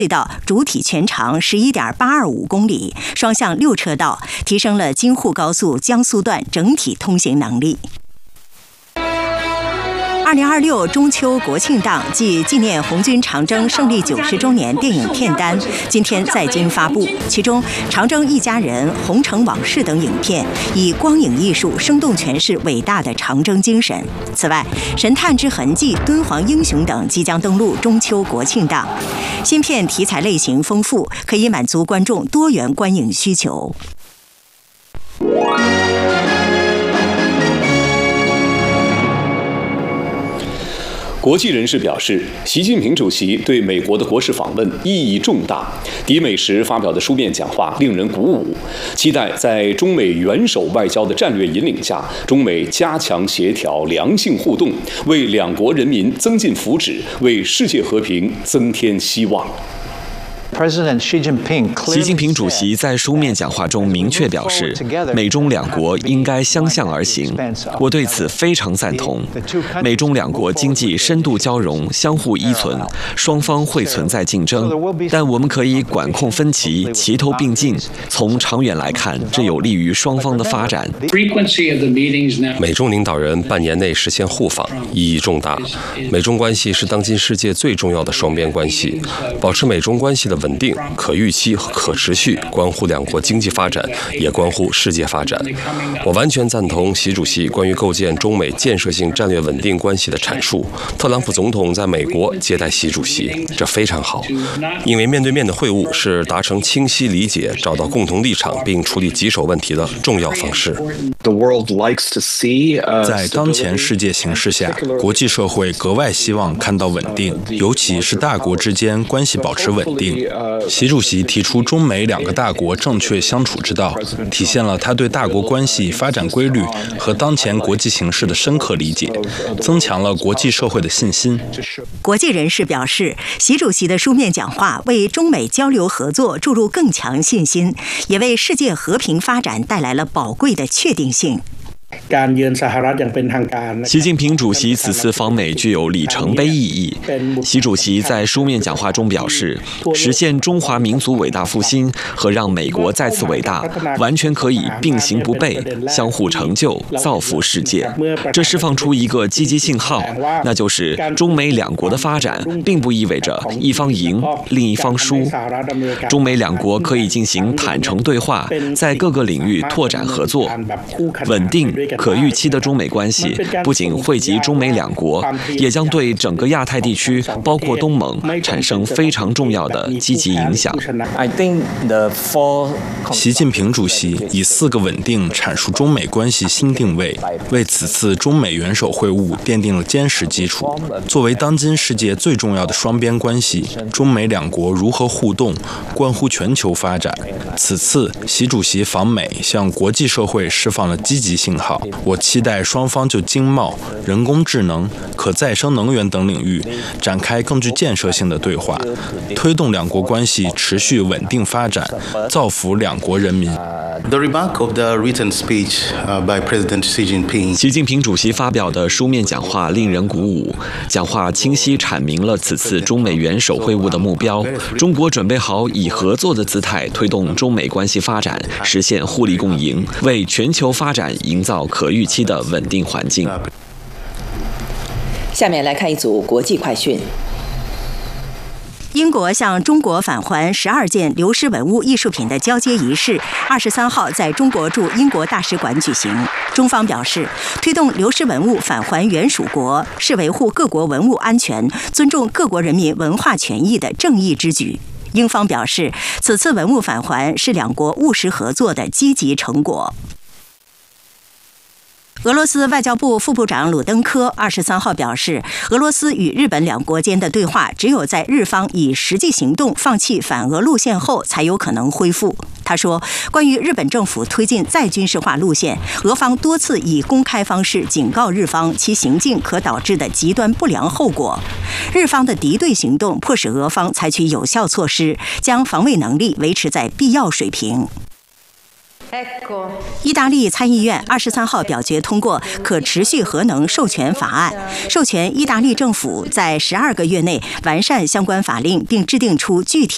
隧道主体全长11.825公里，双向6车道，提升了京沪高速江苏段整体通行能力。2026中秋国庆档暨纪念红军长征胜利90周年电影片单今天在京发布，其中《长征一家人》《红城往事》等影片以光影艺术生动诠释伟大的长征精神。此外，《神探之痕迹》《敦煌英雄》等即将登陆中秋国庆档。新片题材类型丰富，可以满足观众多元观影需求。 国际人士表示，习近平主席对美国的国事访问意义重大。抵美时发表的书面讲话令人鼓舞，期待在中美元首外交的战略引领下，中美加强协调、良性互动，为两国人民增进福祉，为世界和平增添希望。 习近平主席在书面讲话中明确表示，美中两国应该相向而行，我对此非常赞同。美中两国经济深度交融，相互依存，双方会存在竞争，但我们可以管控分歧，齐头并进。从长远来看，这有利于双方的发展。 美中领导人半年内实现互访，意义重大。美中关系是当今世界最重要的双边关系，保持美中关系的稳定、可预期和可持续，关乎两国经济发展，也关乎世界发展。我完全赞同习主席关于构建中美建设性战略稳定关系的阐述。特朗普总统在美国接待习主席，这非常好，因为面对面的会晤是达成清晰理解、找到共同立场并处理棘手问题的重要方式。 在当前世界形势下，国际社会格外希望看到稳定，尤其是大国之间关系保持稳定。习主席提出中美两个大国正确相处之道，体现了他对大国关系发展规律和当前国际形势的深刻理解，增强了国际社会的信心。 国际人士表示，习主席的书面讲话为中美交流合作注入更强信心，也为世界和平发展带来了宝贵的确定性。 习近平主席此次访美具有里程碑意义。习主席在书面讲话中表示，实现中华民族伟大复兴和让美国再次伟大，完全可以并行不悖，相互成就，造福世界。这释放出一个积极信号，那就是中美两国的发展并不意味着一方赢，另一方输。中美两国可以进行坦诚对话，在各个领域拓展合作，稳定可预期的中美关系不仅惠及中美两国，也将对整个亚太地区，包括东盟，产生非常重要的积极影响。 习近平主席以4个稳定阐述中美关系新定位，为此次中美元首会晤奠定了坚实基础。作为当今世界最重要的双边关系，中美两国如何互动，关乎全球发展。此次习主席访美，向国际社会释放了积极信号。我期待双方就经贸、人工智能、可再生能源等领域展开更具建设性的对话，推动两国关系持续稳定发展，造福两国人民。 习近平主席发表的书面讲话令人鼓舞，讲话清晰阐明了此次中美元首会晤的目标。中国准备好以合作的姿态推动中美关系发展，实现互利共赢，为全球发展营造可预期的稳定环境。 下面来看一组国际快讯。 英国向中国返还12件流失文物艺术品的交接仪式，23号在中国驻英国大使馆举行。中方表示，推动流失文物返还原属国，是维护各国文物安全、尊重各国人民文化权益的正义之举。英方表示，此次文物返还是两国务实合作的积极成果。俄罗斯外交部副部长鲁登科23号表示，俄罗斯与日本两国间的对话只有在日方以实际行动放弃反俄路线后，才有可能恢复。他说，关于日本政府推进再军事化路线，俄方多次以公开方式警告日方其行径可导致的极端不良后果。日方的敌对行动迫使俄方采取有效措施，将防卫能力维持在必要水平。意大利参议院23号表决通过可持续核能授权法案，授权意大利政府在12个月内完善相关法令，并制定出具体